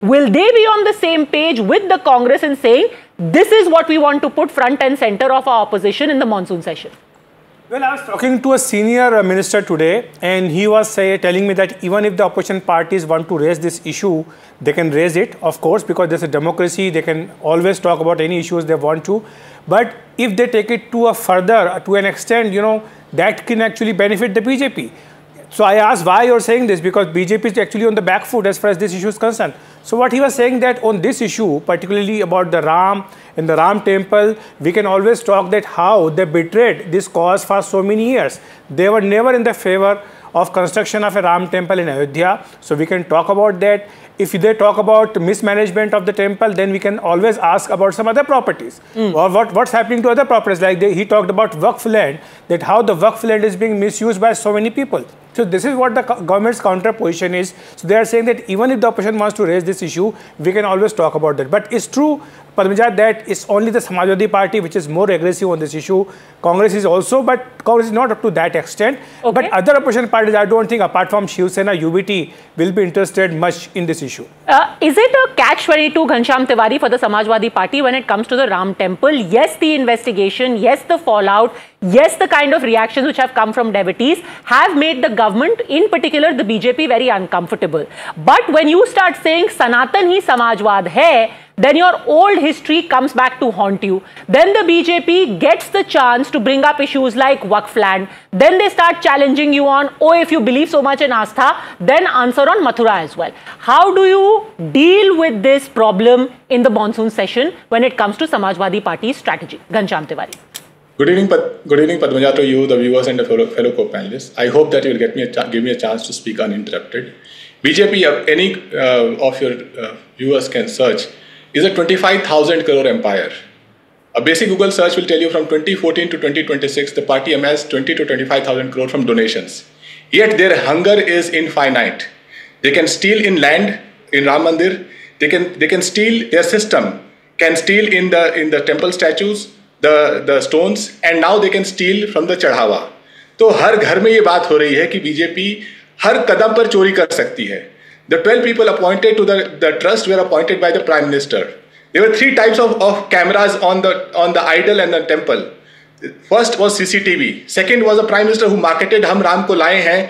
Will they be on the same page with the Congress in saying this is what we want to put front and center of our opposition in the monsoon session? Well, I was talking to a senior minister today, and he was telling me that even if the opposition parties want to raise this issue, they can raise it, of course, because there's a democracy. They can always talk about any issues they want to. But if they take it to an extent, that can actually benefit the BJP. So I asked why you're saying this, because BJP is actually on the back foot as far as this issue is concerned. So what he was saying that on this issue, particularly about the Ram and the Ram temple, we can always talk that how they betrayed this cause for so many years. They were never in the favor of construction of a Ram temple in Ayodhya. So we can talk about that. If they talk about mismanagement of the temple, then we can always ask about some other properties or what's happening to other properties. Like he talked about Waqf land, that how the Waqf land is being misused by so many people. So this is what the government's counter position is. So they are saying that even if the opposition wants to raise this issue, we can always talk about that. But it's true, Padmaja, that it's only the Samajwadi Party which is more aggressive on this issue. Congress is also, but Congress is not up to that extent. Okay. But other opposition parties, I don't think, apart from Shiv Sena, UBT, will be interested much in this issue. Is it a catch-22, Ghanshyam Tiwari, for the Samajwadi Party when it comes to the Ram temple? Yes, the investigation, yes, the fallout, yes, the kind of reactions which have come from devotees have made the government, in particular the BJP, very uncomfortable. But when you start saying Sanatan hi Samajwad hai, then your old history comes back to haunt you. Then the BJP gets the chance to bring up issues like Waqf land. Then they start challenging you on, oh, if you believe so much in Astha, then answer on Mathura as well. How do you deal with this problem in the monsoon session when it comes to Samajwadi Party's strategy? Ghanshyam Tiwari. Good evening, Padmaja, to you, the viewers and the fellow co-panelists. I hope that you will give me a chance to speak uninterrupted. BJP, any of your viewers can search, is a 25,000 crore empire. A basic Google search will tell you from 2014 to 2026, the party amassed 20 to 25,000 crore from donations. Yet their hunger is infinite. They can steal in land in Ram Mandir. They can steal, their system can steal in the temple statues, the stones, and now they can steal from the चढ़ावा. तो हर घर में ये बात हो रही है कि बीजेपी हर कदम पर चोरी कर सकती है. The 12 people appointed to the trust were appointed by the Prime Minister. There were 3 types of cameras on the idol and the temple. First was CCTV. Second was a Prime Minister who marketed "हम राम को लाए हैं"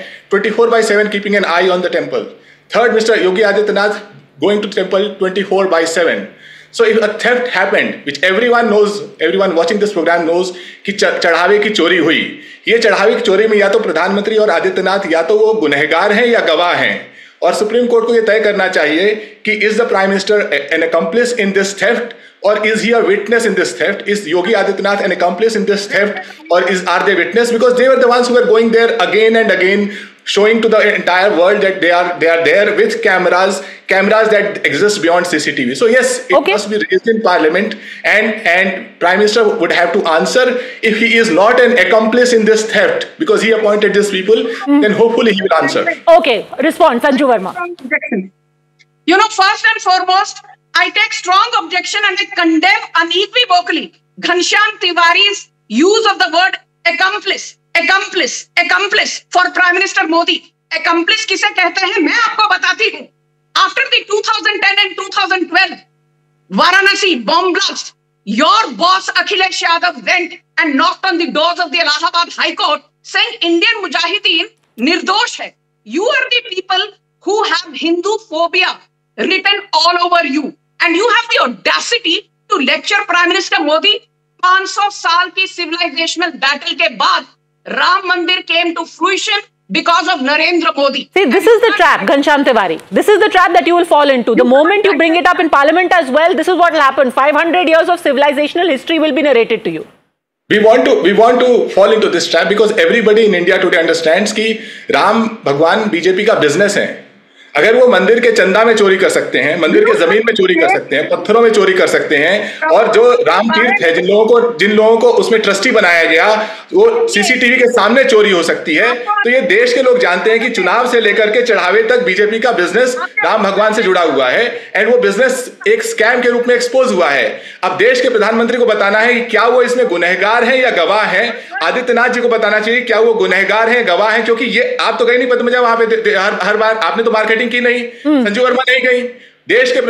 24/7, keeping an eye on the temple. Third, Mr. Yogi Adityanath going to temple 24/7. So if a theft happened, which everyone knows, everyone watching this program knows कि चढ़ावे की चोरी हुई. ये चढ़ावे की चोरी में या तो प्रधानमंत्री और आदित्यनाथ या तो वो गुनहगार हैं या गवाह हैं. और सुप्रीम कोर्ट को ये तय करना चाहिए कि is the Prime Minister an accomplice in this theft or is he a witness in this theft? Is Yogi Adityanath an accomplice in this theft or are they witness? Because they were the ones who were going there again and again, showing to the entire world that they are there with cameras that exist beyond CCTV. So yes, it must be raised in Parliament, and Prime Minister would have to answer if he is not an accomplice in this theft because he appointed these people. Then hopefully he will answer. Okay, respond, Sanju Verma. First and foremost, I take strong objection and I condemn unequivocally Ghanshyam Tiwari's use of the word accomplice for Prime Minister Modi. Accomplice किसे कहते हैं मैं आपको बताती हूँ. After the 2010 and 2012 Varanasi bomb blast, your boss Akhilesh Yadav went and knocked on the doors of the Allahabad High Court saying Indian Mujahideen निर्दोष है. You are the people who have Hindu phobia written all over you, and you have the audacity to lecture Prime Minister Modi. 500 साल की civilizational battle के बाद Ram Mandir came to fruition because of Narendra Modi. See, this is the trap, Ghanshyam Tiwari. This is the trap that you will fall into. The moment you bring it up in Parliament as well, this is what will happen. 500 years of civilizational history will be narrated to you. We want to fall into this trap because everybody in India today understands कि राम भगवान BJP का business है. अगर वो मंदिर के चंदा में चोरी कर सकते हैं, मंदिर के जमीन में चोरी कर सकते हैं, पत्थरों में चोरी कर सकते हैं, और जो राम तीर्थ है जिन लोगों को उसमें ट्रस्टी बनाया गया वो सीसीटीवी के सामने चोरी हो सकती है, तो ये देश के लोग जानते हैं कि चुनाव से लेकर के चढ़ावे तक बीजेपी का बिजनेस राम भगवान से जुड़ा हुआ है, एंड वो बिजनेस एक स्कैम के रूप में एक्सपोज हुआ है. अब देश के प्रधानमंत्री को बताना है कि क्या वो इसमें गुनहगार हैं या गवाह हैं. आदित्यनाथ जी को बताना चाहिए क्या वो गुनहगार हैं, गवाह हैं, क्योंकि ये आप तो गए नहीं पद्मजा वहां पे हर बार आपने तो मार्केटिंग की नहीं, संजू वर्मा नहीं गई, देश के